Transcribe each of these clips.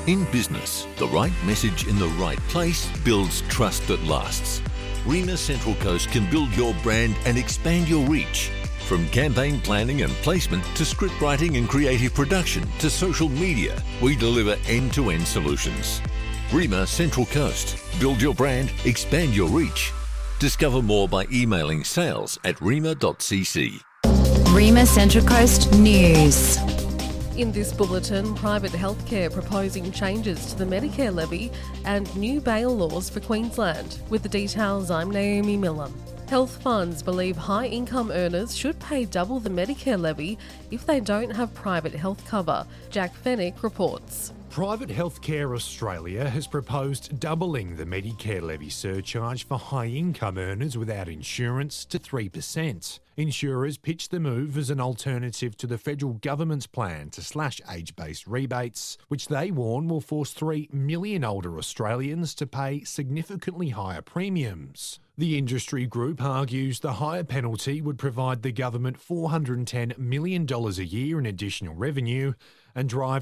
In business, the right message in the right place builds trust that lasts. REMA Central Coast can build your brand and expand your reach. From campaign planning and placement to script writing and creative production to social media, we deliver end-to-end solutions. REMA Central Coast. Build your brand, expand your reach. Discover more by emailing sales@rema.cc. REMA Central Coast News. In this bulletin, private healthcare proposing changes to the Medicare levy and new bail laws for Queensland. With the details, I'm Naomi Miller. Health funds believe high-income earners should pay double the Medicare levy if they don't have private health cover. Jack Fennick reports. Private Healthcare Australia has proposed doubling the Medicare levy surcharge for high-income earners without insurance to 3%. Insurers pitch the move as an alternative to the federal government's plan to slash age-based rebates, which they warn will force 3 million older Australians to pay significantly higher premiums. The industry group argues the higher penalty would provide the government $410 million a year in additional revenue and drive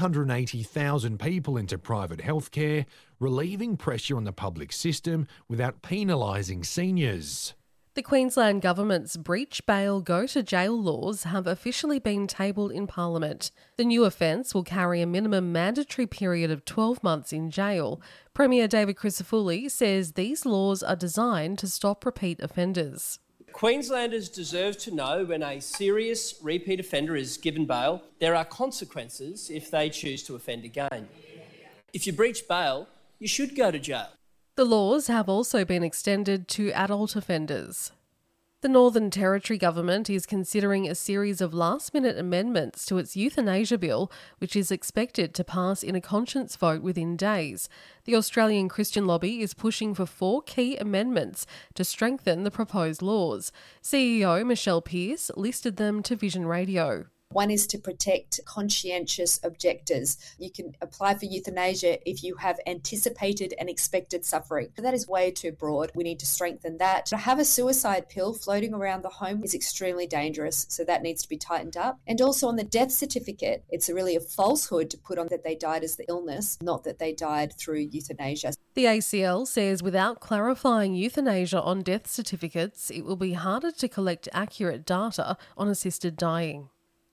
380,000 people into private healthcare, relieving pressure on the public system without penalising seniors. The Queensland Government's breach bail go to jail laws have officially been tabled in Parliament. The new offence will carry a minimum mandatory period of 12 months in jail. Premier David Crisafulli says these laws are designed to stop repeat offenders. Queenslanders deserve to know when a serious repeat offender is given bail, there are consequences if they choose to offend again. If you breach bail, you should go to jail. The laws have also been extended to adult offenders. The Northern Territory Government is considering a series of last-minute amendments to its euthanasia bill, which is expected to pass in a conscience vote within days. The Australian Christian Lobby is pushing for 4 key amendments to strengthen the proposed laws. CEO Michelle Pearce listed them to Vision Radio. One is to protect conscientious objectors. You can apply for euthanasia if you have anticipated and expected suffering. That is way too broad. We need to strengthen that. To have a suicide pill floating around the home is extremely dangerous, so that needs to be tightened up. And also on the death certificate, it's really a falsehood to put on that they died as the illness, not that they died through euthanasia. The ACL says without clarifying euthanasia on death certificates, it will be harder to collect accurate data on assisted dying.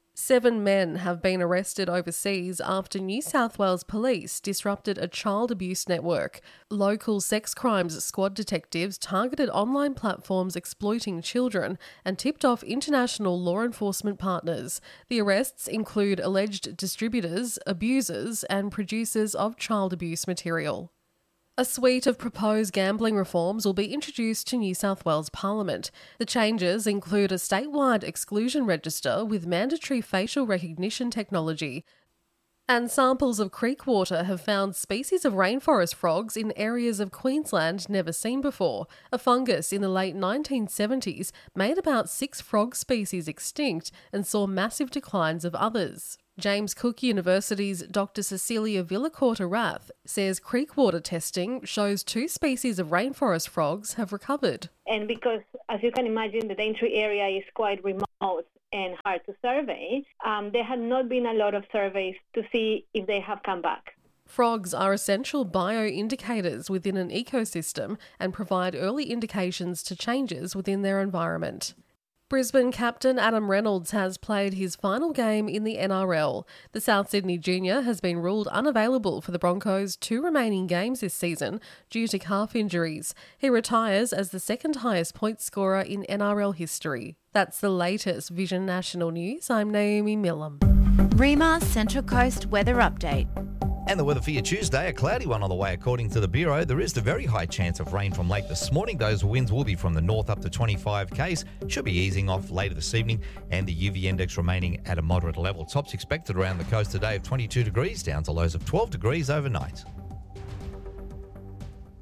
7 men have been arrested overseas after New South Wales Police disrupted a child abuse network. Local sex crimes squad detectives targeted online platforms exploiting children and tipped off international law enforcement partners. The arrests include alleged distributors, abusers, and producers of child abuse material. A suite of proposed gambling reforms will be introduced to New South Wales Parliament. The changes include a statewide exclusion register with mandatory facial recognition technology. And samples of creek water have found species of rainforest frogs in areas of Queensland never seen before. A fungus in the late 1970s made about 6 frog species extinct and saw massive declines of others. James Cook University's Dr. Cecilia Villacorta-Rath says creek water testing shows 2 species of rainforest frogs have recovered. And because, as you can imagine, the entry area is quite remote and hard to survey, there have not been a lot of surveys to see if they have come back. Frogs are essential bioindicators within an ecosystem and provide early indications to changes within their environment. Brisbane captain Adam Reynolds has played his final game in the NRL. The South Sydney junior has been ruled unavailable for the Broncos' 2 remaining games this season due to calf injuries. He retires as the second highest point scorer in NRL history. That's the latest Vision National News. I'm Naomi Millam. REMA Central Coast Weather Update. And the weather for your Tuesday, a cloudy one on the way according to the Bureau. There is a very high chance of rain from late this morning. Those winds will be from the north up to 25 k's. Should be easing off later this evening and the UV index remaining at a moderate level. Tops expected around the coast today of 22 degrees down to lows of 12 degrees overnight. How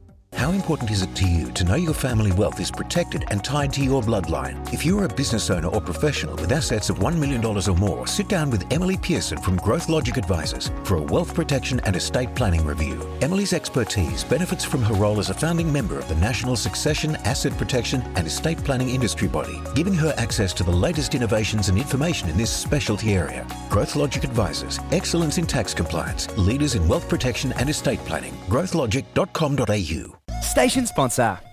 How important is it to you to know your family wealth is protected and tied to your bloodline? If you're a business owner or professional with assets of $1 million or more, sit down with Emily Pearson from Growth Logic Advisors for a wealth protection and estate planning review. Emily's expertise benefits from her role as a founding member of the National Succession, Asset Protection and Estate Planning Industry Body, giving her access to the latest innovations and information in this specialty area. Growth Logic Advisors, excellence in tax compliance, leaders in wealth protection and estate planning. growthlogic.com.au. Station sponsor,